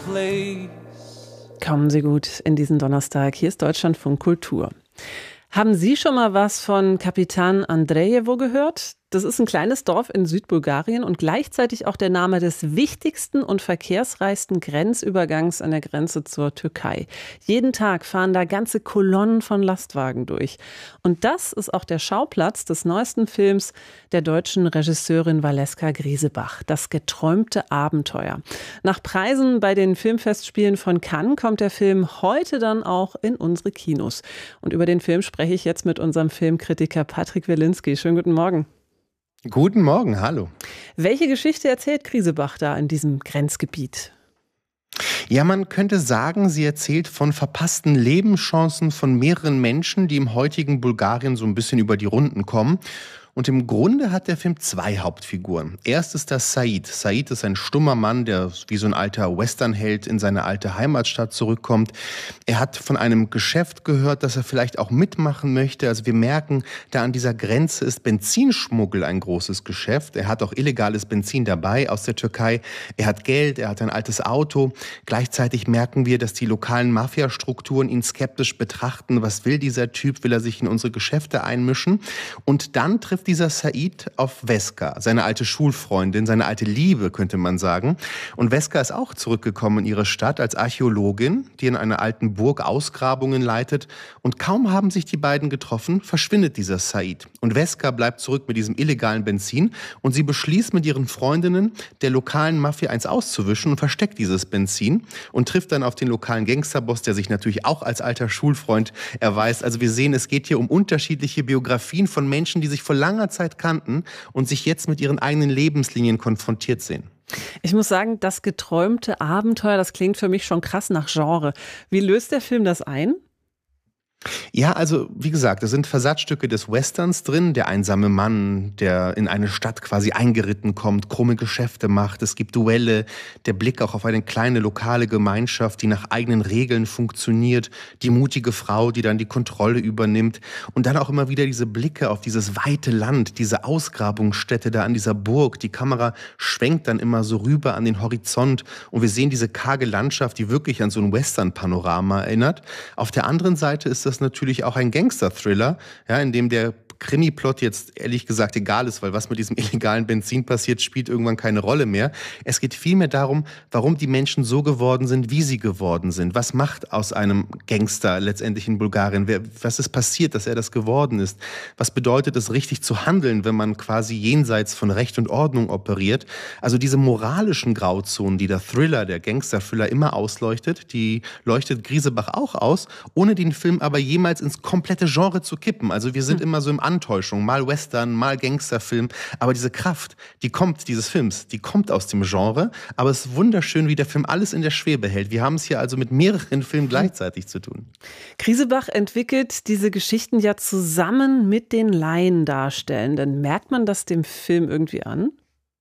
place. Kommen Sie gut in diesen Donnerstag. Hier ist Deutschlandfunk Kultur. Haben Sie schon mal was von Kapitan Andrejewo gehört? Das ist ein kleines Dorf in Südbulgarien und gleichzeitig auch der Name des wichtigsten und verkehrsreichsten Grenzübergangs an der Grenze zur Türkei. Jeden Tag fahren da ganze Kolonnen von Lastwagen durch. Und das ist auch der Schauplatz des neuesten Films der deutschen Regisseurin Valeska Griesebach, Das geträumte Abenteuer. Nach Preisen bei den Filmfestspielen von Cannes kommt der Film heute dann auch in unsere Kinos. Und über den Film spreche ich jetzt mit unserem Filmkritiker Patrick Wilinski. Schönen guten Morgen. Guten Morgen, hallo. Welche Geschichte erzählt Griesebach da in diesem Grenzgebiet? Ja, man könnte sagen, sie erzählt von verpassten Lebenschancen von mehreren Menschen, die im heutigen Bulgarien so ein bisschen über die Runden kommen. Und im Grunde hat der Film zwei Hauptfiguren. Erst ist das Said. Said ist ein stummer Mann, der wie so ein alter Westernheld in seine alte Heimatstadt zurückkommt. Er hat von einem Geschäft gehört, das er vielleicht auch mitmachen möchte. Also wir merken, da an dieser Grenze ist Benzinschmuggel ein großes Geschäft. Er hat auch illegales Benzin dabei aus der Türkei. Er hat Geld, er hat ein altes Auto. Gleichzeitig merken wir, dass die lokalen Mafiastrukturen ihn skeptisch betrachten. Was will dieser Typ? Will er sich in unsere Geschäfte einmischen? Und dann trifft dieser Said auf Veska, seine alte Schulfreundin, seine alte Liebe, könnte man sagen. Und Veska ist auch zurückgekommen in ihre Stadt als Archäologin, die in einer alten Burg Ausgrabungen leitet. Und kaum haben sich die beiden getroffen, verschwindet dieser Said. Und Veska bleibt zurück mit diesem illegalen Benzin und sie beschließt mit ihren Freundinnen, der lokalen Mafia eins auszuwischen und versteckt dieses Benzin und trifft dann auf den lokalen Gangsterboss, der sich natürlich auch als alter Schulfreund erweist. Also wir sehen, es geht hier um unterschiedliche Biografien von Menschen, die sich vor langer Zeit kannten und sich jetzt mit ihren eigenen Lebenslinien konfrontiert sehen. Ich muss sagen, das geträumte Abenteuer, das klingt für mich schon krass nach Genre. Wie löst der Film das ein? Ja, also wie gesagt, es sind Versatzstücke des Westerns drin. Der einsame Mann, der in eine Stadt quasi eingeritten kommt, krumme Geschäfte macht. Es gibt Duelle, der Blick auch auf eine kleine lokale Gemeinschaft, die nach eigenen Regeln funktioniert. Die mutige Frau, die dann die Kontrolle übernimmt. Und dann auch immer wieder diese Blicke auf dieses weite Land, diese Ausgrabungsstätte da an dieser Burg. Die Kamera schwenkt dann immer so rüber an den Horizont. Und wir sehen diese karge Landschaft, die wirklich an so ein Western-Panorama erinnert. Auf der anderen Seite ist das natürlich auch ein Gangster-Thriller, ja, in dem der Krimi-Plot jetzt ehrlich gesagt egal ist, weil was mit diesem illegalen Benzin passiert, spielt irgendwann keine Rolle mehr. Es geht vielmehr darum, warum die Menschen so geworden sind, wie sie geworden sind. Was macht aus einem Gangster letztendlich in Bulgarien? Was ist passiert, dass er das geworden ist? Was bedeutet es, richtig zu handeln, wenn man quasi jenseits von Recht und Ordnung operiert? Also diese moralischen Grauzonen, die der Thriller, der Gangster-Thriller immer ausleuchtet, die leuchtet Griesebach auch aus, ohne den Film aber jemals ins komplette Genre zu kippen. Also wir sind immer so im Antäuschung, mal Western, mal Gangsterfilm, aber diese Kraft, dieses Films, die kommt aus dem Genre, aber es ist wunderschön, wie der Film alles in der Schwebe hält. Wir haben es hier also mit mehreren Filmen gleichzeitig zu tun. Griesebach entwickelt diese Geschichten ja zusammen mit den Laiendarstellenden. Merkt man das dem Film irgendwie an?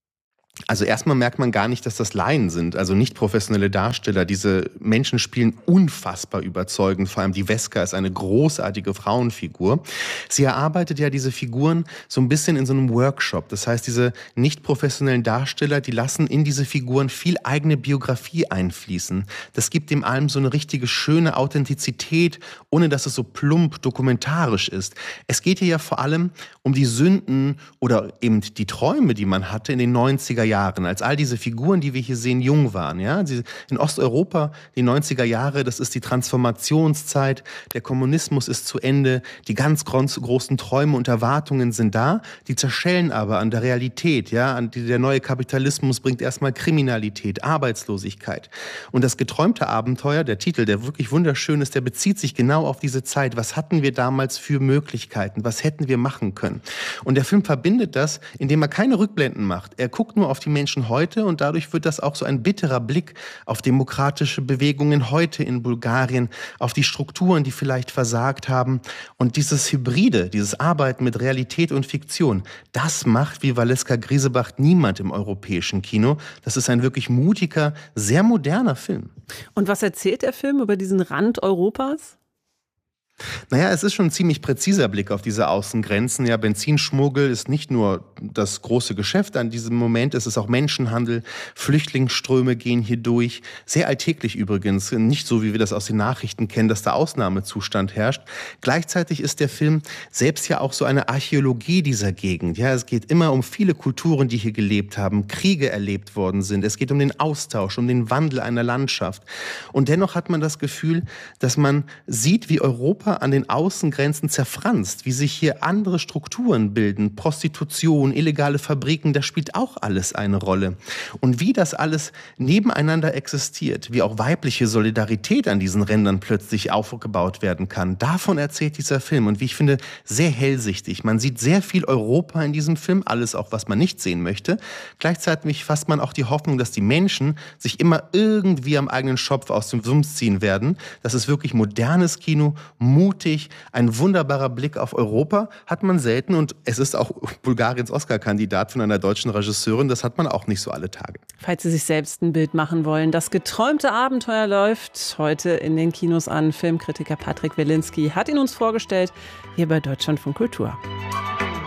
Also erstmal merkt man gar nicht, dass das Laien sind, also nicht professionelle Darsteller. Diese Menschen spielen unfassbar überzeugend. Vor allem die Veska ist eine großartige Frauenfigur. Sie erarbeitet ja diese Figuren so ein bisschen in so einem Workshop. Das heißt, diese nicht professionellen Darsteller, die lassen in diese Figuren viel eigene Biografie einfließen. Das gibt dem allem so eine richtige schöne Authentizität, ohne dass es so plump dokumentarisch ist. Es geht hier ja vor allem um die Sünden oder eben die Träume, die man hatte in den 90er Jahren, als all diese Figuren, die wir hier sehen, jung waren. Ja? In Osteuropa, die 90er Jahre, das ist die Transformationszeit, der Kommunismus ist zu Ende, die ganz großen Träume und Erwartungen sind da, die zerschellen aber an der Realität. Ja? Der neue Kapitalismus bringt erstmal Kriminalität, Arbeitslosigkeit. Und das geträumte Abenteuer, der Titel, der wirklich wunderschön ist, der bezieht sich genau auf diese Zeit. Was hatten wir damals für Möglichkeiten? Was hätten wir machen können? Und der Film verbindet das, indem er keine Rückblenden macht. Er guckt nur auf die Menschen heute und dadurch wird das auch so ein bitterer Blick auf demokratische Bewegungen heute in Bulgarien, auf die Strukturen, die vielleicht versagt haben. Und dieses Hybride, dieses Arbeiten mit Realität und Fiktion, das macht wie Valeska Griesebach niemand im europäischen Kino. Das ist ein wirklich mutiger, sehr moderner Film. Und was erzählt der Film über diesen Rand Europas? Naja, es ist schon ein ziemlich präziser Blick auf diese Außengrenzen. Ja, Benzinschmuggel ist nicht nur das große Geschäft an diesem Moment, es ist auch Menschenhandel, Flüchtlingsströme gehen hier durch. Sehr alltäglich übrigens, nicht so, wie wir das aus den Nachrichten kennen, dass da Ausnahmezustand herrscht. Gleichzeitig ist der Film selbst ja auch so eine Archäologie dieser Gegend. Ja, es geht immer um viele Kulturen, die hier gelebt haben, Kriege erlebt worden sind. Es geht um den Austausch, um den Wandel einer Landschaft. Und dennoch hat man das Gefühl, dass man sieht, wie Europa an den Außengrenzen zerfranst, wie sich hier andere Strukturen bilden, Prostitution, illegale Fabriken, das spielt auch alles eine Rolle. Und wie das alles nebeneinander existiert, wie auch weibliche Solidarität an diesen Rändern plötzlich aufgebaut werden kann, davon erzählt dieser Film und wie ich finde, sehr hellsichtig. Man sieht sehr viel Europa in diesem Film, alles auch, was man nicht sehen möchte. Gleichzeitig fasst man auch die Hoffnung, dass die Menschen sich immer irgendwie am eigenen Schopf aus dem Sumpf ziehen werden. Das ist wirklich modernes Kino, mutig, ein wunderbarer Blick auf Europa hat man selten und es ist auch Bulgariens Oscar-Kandidat von einer deutschen Regisseurin, das hat man auch nicht so alle Tage. Falls Sie sich selbst ein Bild machen wollen, das geträumte Abenteuer läuft heute in den Kinos an. Filmkritiker Patrick Wilinski hat ihn uns vorgestellt, hier bei Deutschlandfunk Kultur.